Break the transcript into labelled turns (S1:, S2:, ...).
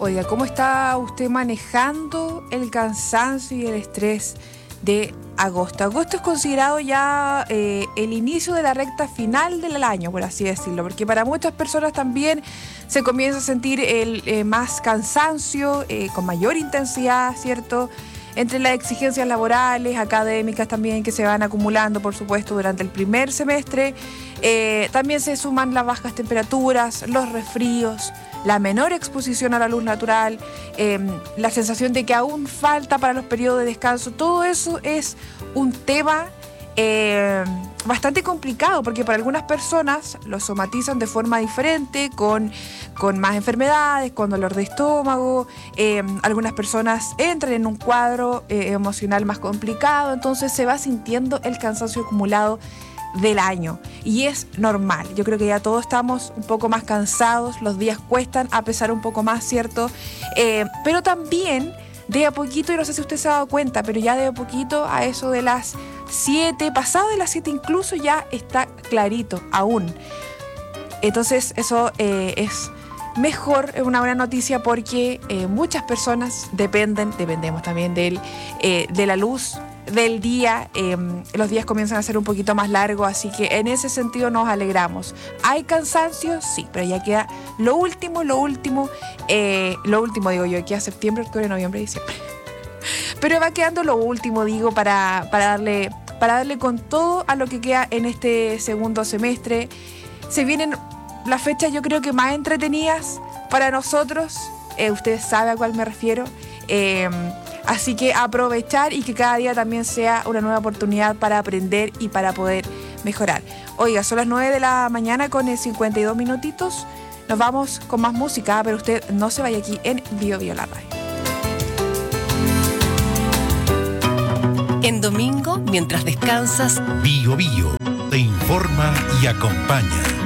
S1: Oiga, ¿cómo está usted manejando el cansancio y el estrés de agosto? Agosto es considerado ya el inicio de la recta final del año, por así decirlo, porque para muchas personas también se comienza a sentir más cansancio, con mayor intensidad, ¿cierto? Entre las exigencias laborales, académicas también que se van acumulando, por supuesto, durante el primer semestre. También se suman las bajas temperaturas, los resfríos, la menor exposición a la luz natural, la sensación de que aún falta para los periodos de descanso. Todo eso es un tema bastante complicado, porque para algunas personas lo somatizan de forma diferente, con más enfermedades, con dolor de estómago. Algunas personas entran en un cuadro emocional más complicado, entonces se va sintiendo el cansancio acumulado del año, y es normal. Yo creo que ya todos estamos un poco más cansados, los días cuestan a pesar un poco más, ¿cierto? Pero también de a poquito, y no sé si usted se ha dado cuenta, pero ya de a poquito, a eso de las 7, pasado de las 7 incluso, ya está clarito aún. Entonces eso es mejor, es una buena noticia, porque muchas personas dependemos también de la luz del día. Los días comienzan a ser un poquito más largos, así que en ese sentido nos alegramos. ¿Hay cansancio? Sí, pero ya queda lo último digo yo, queda septiembre, octubre, noviembre, diciembre. Pero va quedando lo último, digo, para darle con todo a lo que queda en este segundo semestre. Se vienen las fechas, yo creo que más entretenidas para nosotros. Ustedes saben a cuál me refiero. Así que aprovechar, y que cada día también sea una nueva oportunidad para aprender y para poder mejorar. Oiga, son las 9 de la mañana con 52 minutitos. Nos vamos con más música, pero usted no se vaya aquí en Bio Bio la Radio.
S2: En domingo, mientras descansas,
S3: Bio Bio te informa y acompaña.